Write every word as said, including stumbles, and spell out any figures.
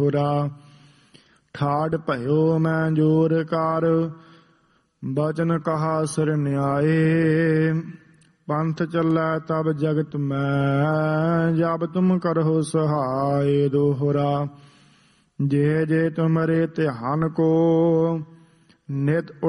ਹੋਰਾ। ਠਾੜ ਭਇਓ ਮੈਂ ਜੋਰ ਕਰ, ਬਚਨ ਕਹਾ ਸਿਰ ਨਿਆਏ। ਪੰਥ ਚੱਲੈ ਤਬ ਜਗਤ ਮੈਂ, ਜਬ ਤੁਮ ਕਰਹੁ ਸਹਾਇ। ਦੋਹਰਾ। ਜੇ ਜੇ ਤੁਮਰੇ ਧਿਆਨ ਕੋ, ਨਿਤ